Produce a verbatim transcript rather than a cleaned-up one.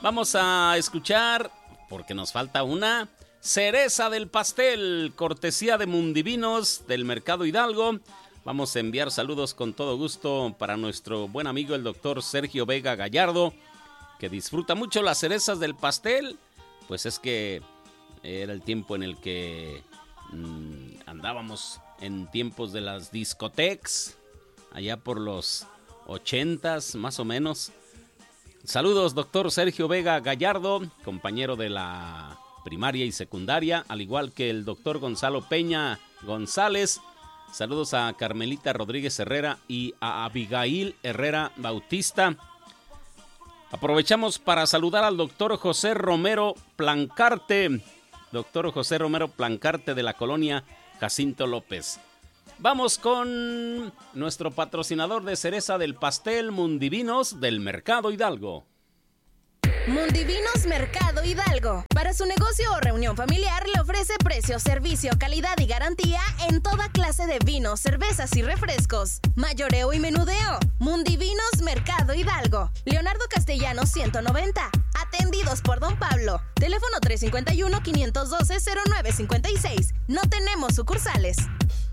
Vamos a escuchar, porque nos falta una, cereza del pastel, cortesía de Mundivinos del Mercado Hidalgo. Vamos a enviar saludos con todo gusto para nuestro buen amigo el doctor Sergio Vega Gallardo, que disfruta mucho las cerezas del pastel. Pues es que era el tiempo en el que mmm, andábamos en tiempos de las discotecas, allá por los ochentas más o menos. Saludos, doctor Sergio Vega Gallardo, compañero de la primaria y secundaria, al igual que el doctor Gonzalo Peña González. Saludos a Carmelita Rodríguez Herrera y a Abigail Herrera Bautista. Aprovechamos para saludar al doctor José Romero Plancarte, doctor José Romero Plancarte de la colonia Jacinto López. Vamos con nuestro patrocinador de cereza del pastel, Mundivinos del Mercado Hidalgo. Mundivinos Mercado Hidalgo. Para su negocio o reunión familiar le ofrece precio, servicio, calidad y garantía en toda clase de vinos, cervezas y refrescos. Mayoreo y menudeo. Mundivinos Mercado Hidalgo. Leonardo Castellanos ciento noventa. Atendidos por Don Pablo. Teléfono tres cinco uno, cinco uno dos, cero nueve cinco seis. No tenemos sucursales.